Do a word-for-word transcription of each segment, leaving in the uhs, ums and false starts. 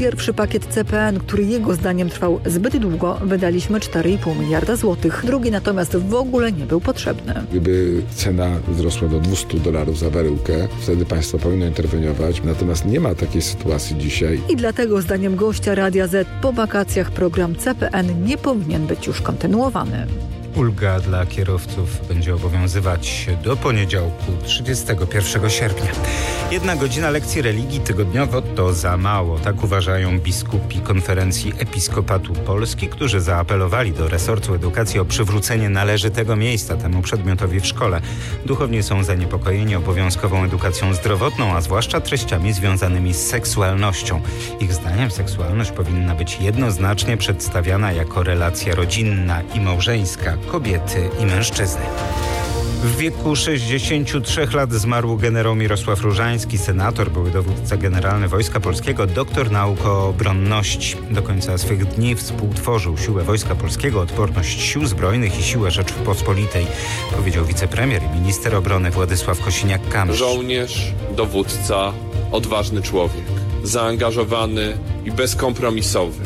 Pierwszy pakiet C P N, który jego zdaniem trwał zbyt długo, wydaliśmy cztery i pół miliarda złotych. Drugi natomiast w ogóle nie był potrzebny. Gdyby cena wzrosła do dwieście dolarów za baryłkę, wtedy państwo powinno interweniować. Natomiast nie ma takiej sytuacji dzisiaj. I dlatego zdaniem gościa Radia Z po wakacjach program C P N nie powinien być już kontynuowany. Ulga dla kierowców będzie obowiązywać do poniedziałku, trzydziestego pierwszego sierpnia. Jedna godzina lekcji religii tygodniowo to za mało. Tak uważają biskupi Konferencji Episkopatu Polski, którzy zaapelowali do resortu edukacji o przywrócenie należytego miejsca temu przedmiotowi w szkole. Duchowni są zaniepokojeni obowiązkową edukacją zdrowotną, a zwłaszcza treściami związanymi z seksualnością. Ich zdaniem seksualność powinna być jednoznacznie przedstawiana jako relacja rodzinna i małżeńska kobiety i mężczyzny. W wieku sześćdziesięciu trzech lat zmarł generał Mirosław Różański, senator, były dowódca generalny Wojska Polskiego, doktor nauk o obronności. Do końca swych dni współtworzył siłę Wojska Polskiego, odporność sił zbrojnych i siłę Rzeczypospolitej, powiedział wicepremier i minister obrony Władysław Kosiniak-Kamysz. Żołnierz, dowódca, odważny człowiek, zaangażowany i bezkompromisowy.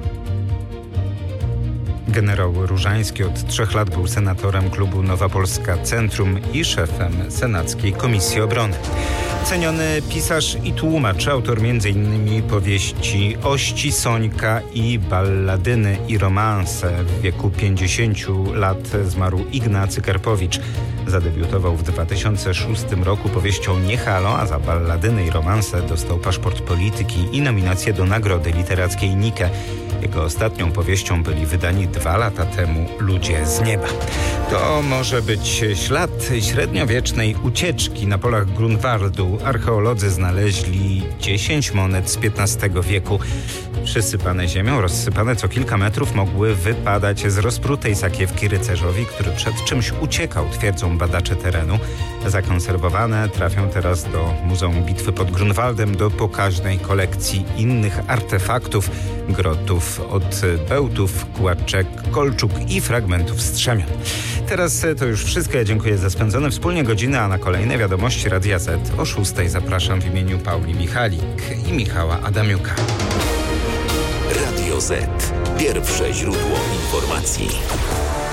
Generał Różański od trzech lat był senatorem klubu Nowa Polska Centrum i szefem Senackiej Komisji Obrony. Ceniony pisarz i tłumacz, autor między innymi powieści Ości, Sońka i Balladyny i romanse. W wieku pięćdziesięciu lat zmarł Ignacy Karpowicz. Zadebiutował w dwa tysiące szóstym roku powieścią Nie halo, a za Balladyny i romanse dostał paszport polityki i nominację do Nagrody Literackiej Nike. Jego ostatnią powieścią byli wydani dwa lata temu Ludzie z nieba. To może być ślad średniowiecznej ucieczki. Na polach Grunwaldu archeolodzy znaleźli dziesięć monet z piętnastego wieku. Przysypane ziemią, rozsypane co kilka metrów, mogły wypadać z rozprutej sakiewki rycerzowi, który przed czymś uciekał, twierdzą badacze terenu. Zakonserwowane trafią teraz do Muzeum Bitwy pod Grunwaldem, do pokaźnej kolekcji innych artefaktów, grotów od bełtów, kłaczek, kolczuk i fragmentów strzemion. Teraz to już wszystko. Ja dziękuję za spędzone wspólnie godziny, a na kolejne wiadomości Radia Z o szóstej zapraszam w imieniu Pauli Michalik i Michała Adamiuka. Radio Z. Pierwsze źródło informacji.